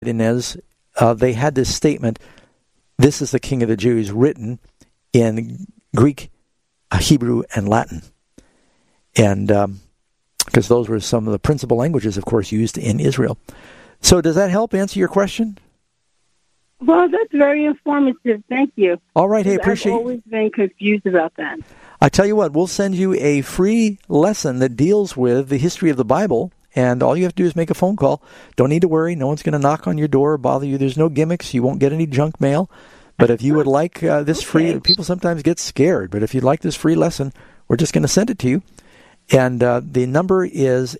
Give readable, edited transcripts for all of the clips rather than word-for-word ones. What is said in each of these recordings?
Inez, they had this statement, "This is the King of the Jews," written in Greek, Hebrew, and Latin. And because those were some of the principal languages, of course, used in Israel. So does that help answer your question? Well, that's very informative. Thank you. All right. Hey, appreciate it. I've always been confused about that. I tell you what, we'll send you a free lesson that deals with the history of the Bible, and all you have to do is make a phone call. Don't need to worry. No one's going to knock on your door or bother you. There's no gimmicks. You won't get any junk mail. But if you would like this free, people sometimes get scared, but if you'd like this free lesson, we're just going to send it to you. And the number is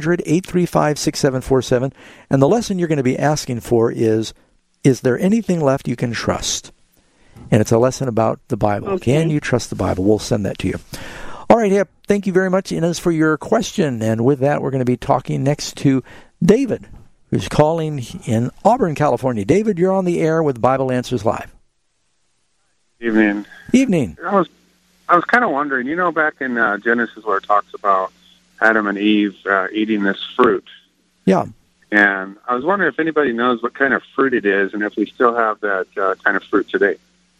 800-835-6747. And the lesson you're going to be asking for is there anything left you can trust? And it's a lesson about the Bible. Okay. Can you trust the Bible? We'll send that to you. All right, Hip. Thank you very much, Inez, for your question. And with that, we're going to be talking next to David, who's calling in Auburn, California. David, you're on the air with Bible Answers Live. Evening. Evening. I was kind of wondering, back in Genesis where it talks about Adam and Eve eating this fruit. Yeah. And I was wondering if anybody knows what kind of fruit it is and if we still have that kind of fruit today.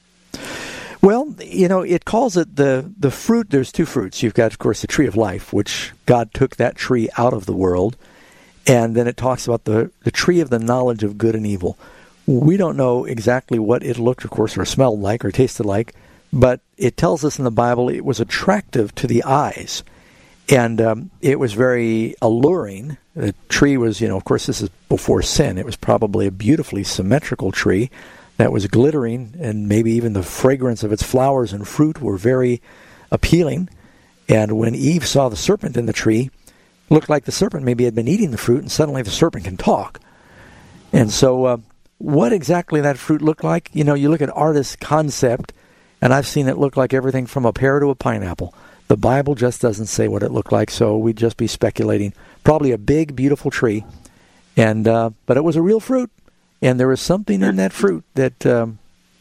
Well, it calls it the fruit. There's two fruits. You've got, of course, the tree of life, which God took that tree out of the world. And then it talks about the tree of the knowledge of good and evil. We don't know exactly what it looked, of course, or smelled like or tasted like, but it tells us in the Bible it was attractive to the eyes. And it was very alluring. The tree was, of course, this is before sin. It was probably a beautifully symmetrical tree that was glittering, and maybe even the fragrance of its flowers and fruit were very appealing. And when Eve saw the serpent in the tree, it looked like the serpent maybe had been eating the fruit, and suddenly the serpent can talk. And so what exactly that fruit looked like, you look at artist's concept, and I've seen it look like everything from a pear to a pineapple. The Bible just doesn't say what it looked like, so we'd just be speculating. Probably a big, beautiful tree, and but it was a real fruit, and there was something in that fruit that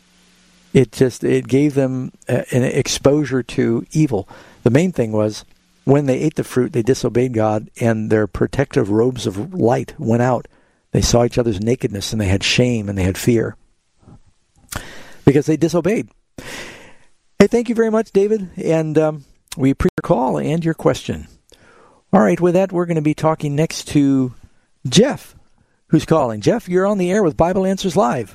it gave them an exposure to evil. The main thing was when they ate the fruit, they disobeyed God, and their protective robes of light went out. They saw each other's nakedness, and they had shame, and they had fear because they disobeyed. Hey, thank you very much, David, and we appreciate your call and your question. All right, with that, we're going to be talking next to Jeff, who's calling. Jeff, you're on the air with Bible Answers Live.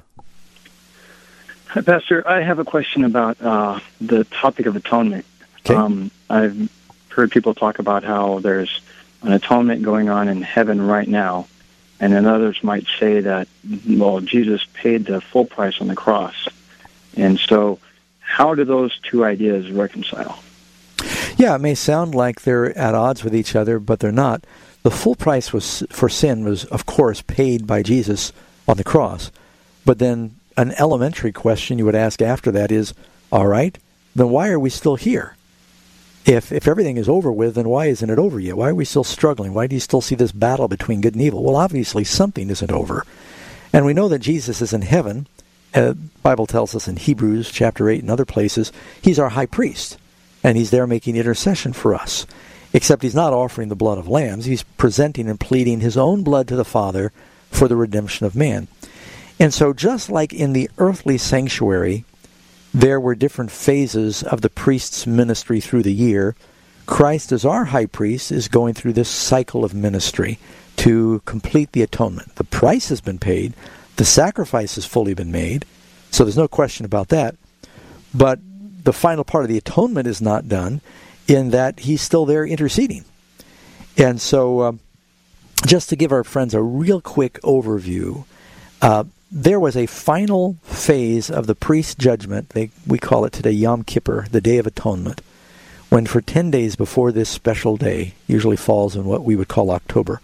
Hi, Pastor. I have a question about the topic of atonement. Okay. I've heard people talk about how there's an atonement going on in heaven right now, and then others might say that, well, Jesus paid the full price on the cross. And so how do those two ideas reconcile? Yeah, it may sound like they're at odds with each other, but they're not. The full price for sin was, of course, paid by Jesus on the cross. But then an elementary question you would ask after that is, all right, then why are we still here? If everything is over with, then why isn't it over yet? Why are we still struggling? Why do you still see this battle between good and evil? Well, obviously something isn't over. And we know that Jesus is in heaven. The Bible tells us in Hebrews chapter 8 and other places, he's our high priest. And he's there making intercession for us. Except he's not offering the blood of lambs. He's presenting and pleading his own blood to the Father for the redemption of man. And so just like in the earthly sanctuary, there were different phases of the priest's ministry through the year, Christ as our high priest is going through this cycle of ministry to complete the atonement. The price has been paid. The sacrifice has fully been made. So there's no question about that. But the final part of the atonement is not done in that he's still there interceding. And so just to give our friends a real quick overview, there was a final phase of the priest's judgment. We call it today Yom Kippur, the Day of Atonement, when for 10 days before this special day, usually falls in what we would call October.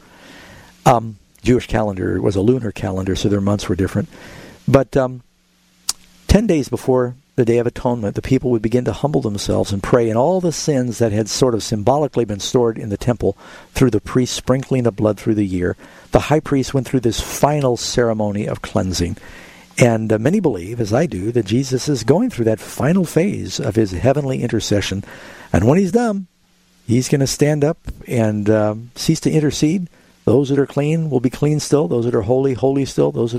Jewish calendar was a lunar calendar, so their months were different. But 10 days before the Day of Atonement, the people would begin to humble themselves and pray, and all the sins that had sort of symbolically been stored in the temple through the priest sprinkling the blood through the year, the high priest went through this final ceremony of cleansing. And many believe, as I do, that Jesus is going through that final phase of his heavenly intercession. And when he's done, he's going to stand up and cease to intercede. Those that are clean will be clean still. Those that are holy, holy still. Those that